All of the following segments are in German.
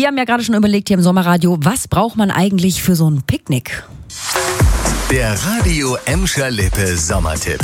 Wir haben ja gerade schon überlegt hier im Sommerradio, was braucht man eigentlich für so ein Picknick? Der Radio Emscher Lippe Sommertipp.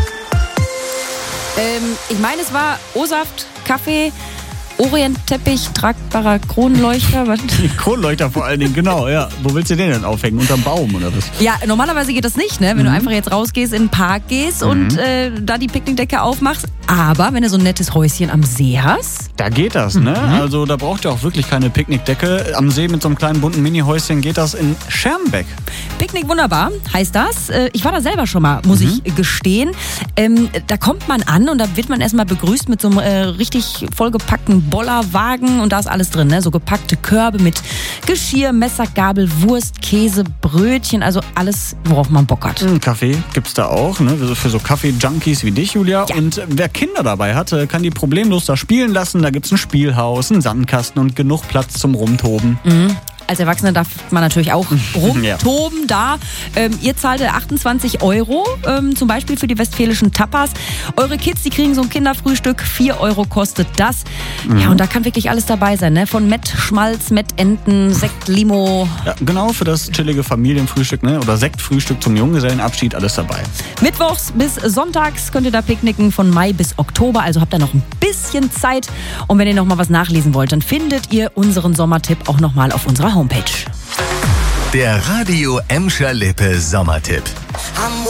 Ich meine, es war O-Saft, Kaffee, Orientteppich, tragbarer Kronleuchter. Was? Kronleuchter vor allen Dingen, genau, ja. Wo willst du den denn aufhängen? Unterm Baum oder was? Ja, normalerweise geht das nicht, ne? Wenn du einfach jetzt rausgehst, in den Park gehst und da die Picknickdecke aufmachst. Aber wenn du so ein nettes Häuschen am See hast. Da geht das, ne? Also da braucht ihr auch wirklich keine Picknickdecke. Am See mit so einem kleinen bunten Mini-Häuschen geht das in Schermbeck. Picknick wunderbar, heißt das. Ich war da selber schon mal, muss ich gestehen. Da kommt man an und da wird man erstmal begrüßt mit so einem richtig vollgepackten Bollerwagen und da ist alles drin, ne? So gepackte Körbe mit Geschirr, Messer, Gabel, Wurst, Käse, Brötchen, also alles, worauf man Bock hat. Kaffee gibt's da auch, ne? Für so Kaffee-Junkies wie dich, Julia. Ja. Und wer Kinder dabei hat, kann die problemlos da spielen lassen. Da gibt's ein Spielhaus, einen Sandkasten und genug Platz zum Rumtoben. Als Erwachsener darf man natürlich auch rumtoben da. Ihr zahlt 28 €, zum Beispiel für die westfälischen Tapas. Eure Kids, die kriegen so ein Kinderfrühstück, 4 € kostet das. Ja, und da kann wirklich alles dabei sein, ne? Von Mettschmalz, Mettenten, Sekt, Limo. Ja, genau, für das chillige Familienfrühstück, ne? Oder Sektfrühstück zum Junggesellenabschied, alles dabei. Mittwochs bis sonntags könnt ihr da picknicken, von Mai bis Oktober. Also habt ihr noch ein bisschen Zeit. Und wenn ihr noch mal was nachlesen wollt, dann findet ihr unseren Sommertipp auch noch mal auf unserer Homepage. Der Radio Emscher Lippe Sommertipp.